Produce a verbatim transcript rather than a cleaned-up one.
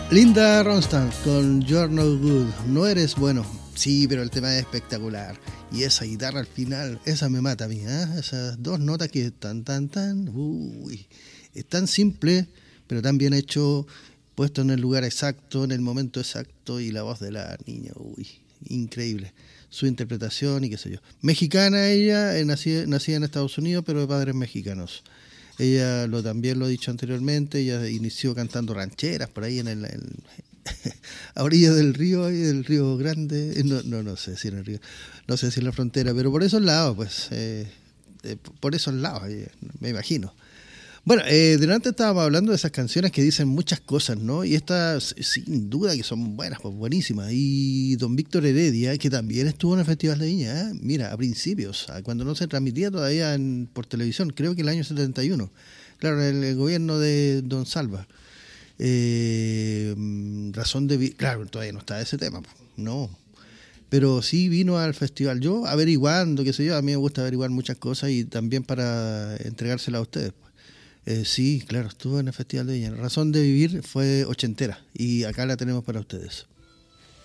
Linda Ronstadt con You're No Good. No eres bueno. Sí, pero el tema es espectacular. Y esa guitarra al final, esa me mata a mí, ¿eh? Esas dos notas que tan, tan, tan. Uy, es tan simple, pero tan bien hecho, puesto en el lugar exacto, en el momento exacto, y la voz de la niña, uy, increíble. Su interpretación y qué sé yo. Mexicana ella, eh, nacida, nacida en Estados Unidos, pero de padres mexicanos. Ella lo también lo ha dicho anteriormente, ella inició cantando rancheras por ahí en el, en, a orillas del río, ahí del río Grande, no, no, no sé si en el río, no sé si en la frontera, pero por esos lados, pues, eh, eh, por esos lados, eh, me imagino. Bueno, eh, delante estábamos hablando de esas canciones que dicen muchas cosas, ¿no? Y estas, sin duda, que son buenas, pues buenísimas. Y don Víctor Heredia, que también estuvo en el Festival de Viña, ¿eh? Mira, a principios, cuando no se transmitía todavía en, por televisión, creo que el año setenta y uno. Claro, el, el gobierno de don Salva. Eh, razón de... Claro, todavía no está ese tema, pues, no. Pero sí vino al festival. Yo averiguando, qué sé yo, a mí me gusta averiguar muchas cosas y también para entregárselas a ustedes. Eh, sí, claro, estuvo en el Festival de Viña. Razón de Vivir fue ochentera y acá la tenemos para ustedes.